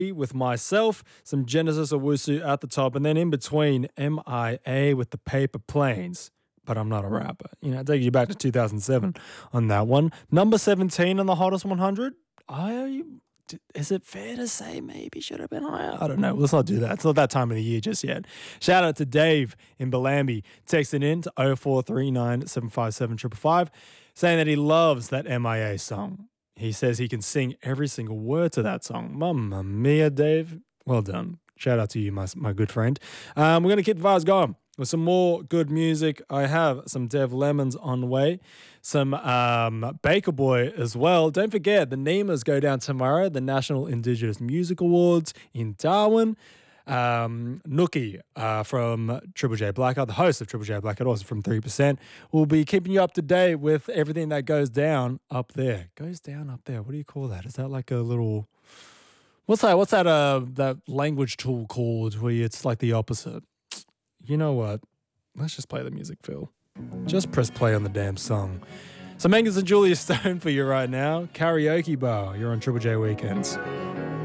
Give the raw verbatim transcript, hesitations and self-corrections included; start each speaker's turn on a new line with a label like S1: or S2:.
S1: with myself, some Genesis Owusu at the top, and then in between, M I A with the Paper Planes. But I'm not a rapper. You know, I take you back to two thousand seven on that one. Number seventeen on the Hottest one hundred. I Is it fair to say maybe should have been higher? I don't know. Let's not do that. It's not that time of the year just yet. Shout out to Dave in Bellambi, texting in to oh four three nine, seven five seven, five five five, saying that he loves that M I A song. He says he can sing every single word to that song. Mamma mia, Dave. Well done. Shout out to you, my, my good friend. Um, we're going to keep the vibes going with some more good music. I have some Dev Lemons on the way, some um, Baker Boy as well. Don't forget, the Nemas go down tomorrow, the National Indigenous Music Awards in Darwin. Um, Nookie uh, from Triple J Blackout, the host of Triple J Blackout, also from three percent, will be keeping you up to date with everything that goes down up there. Goes down up there. What do you call that? Is that like a little... What's that? What's that? Uh, that language tool called where it's like the opposite? You know what? Let's just play the music, Phil. Just press play on the damn song. So Mangus and Julia Stone for you right now. Karaoke Bar. You're on Triple J Weekends.